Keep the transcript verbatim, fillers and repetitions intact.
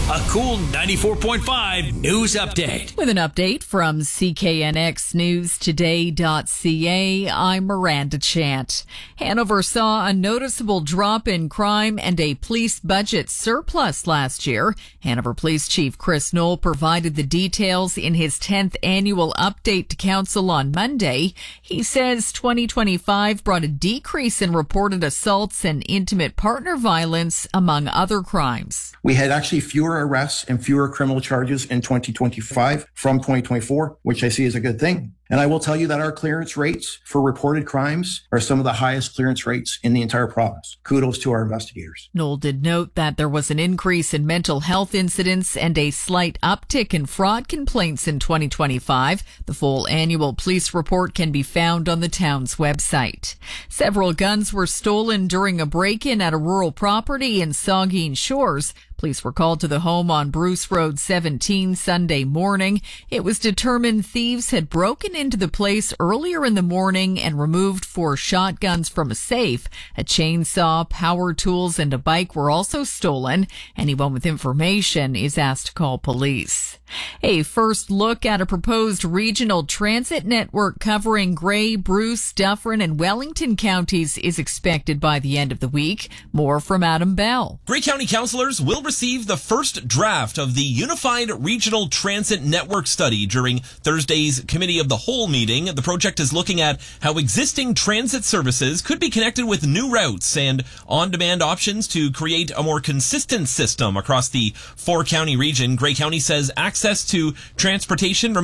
A cool ninety-four point five news update. With an update from C K N X News Today dot C A, I'm Miranda Chant. Hanover saw a noticeable drop in crime and a police budget surplus last year. Hanover Police Chief Chris Knoll provided the details in his tenth annual update to council on Monday. He says twenty twenty-five brought a decrease in reported assaults and intimate partner violence, among other crimes. We had actually fewer arrests and fewer criminal charges in twenty twenty-five from twenty twenty-four, which I see as a good thing. And I will tell you that our clearance rates for reported crimes are some of the highest clearance rates in the entire province. Kudos to our investigators. Knoll did note that there was an increase in mental health incidents and a slight uptick in fraud complaints in twenty twenty-five. The full annual police report can be found on the town's website. Several guns were stolen during a break-in at a rural property in Saugeen Shores. Police were called to the home on Bruce Road seventeen Sunday morning. It was determined thieves had broken into the place earlier in the morning and removed four shotguns from a safe. A chainsaw, power tools, and a bike were also stolen. Anyone with information is asked to call police. A first look at a proposed regional transit network covering Grey, Bruce, Dufferin, and Wellington counties is expected by the end of the week. More from Adam Bell. Grey County councillors will receive the first draft of the Unified Regional Transit Network study during Thursday's Committee of the Whole meeting. The project is looking at how existing transit services could be connected with new routes and on-demand options to create a more consistent system across the four-county region. Grey County says access to transportation